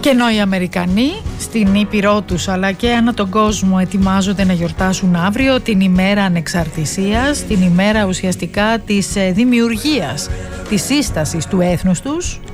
Και ενώ οι Αμερικανοί στην Ήπειρό τους αλλά και ανά τον κόσμο ετοιμάζονται να γιορτάσουν αύριο την ημέρα ανεξαρτησίας, την ημέρα ουσιαστικά της δημιουργίας, της σύστασης του έθνους τους,